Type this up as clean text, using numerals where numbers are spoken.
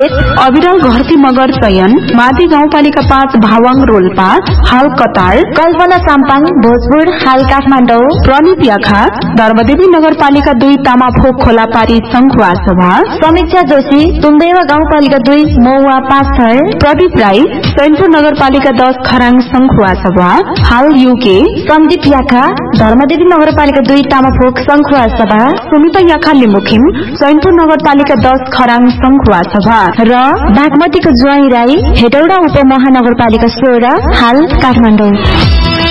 अविरल घरती मगर चयन माथि गाउँपालिका 5 भावाङ रोल्पा हाल कतार कल्पना साम्पाङ भोजपुर हाल काठमाडौँ प्रनित याखा धर्मदेवी नगरपालिका 2 तामाफोक खोलापारी संखुवा सभा समीक्षा जोशी तुम्बेवा गाउँपालिका 2 मौवा 5 थर प्रदीप राई सैनपुर नगरपालिका 10 खराङ संखुवा सभा हाल युके सन्दीप याखा धर्मदेवी नगरपालिका 2 तामाफोक संखुवा सभा सुमिता याखा लिमुखिम सैनपुर नगरपालिका 10 खराङ संखुवा सभा र बागमतीको जुवाई राई हेटौडा उपमहानगरपालिका 16 हाल काठमाडौँ।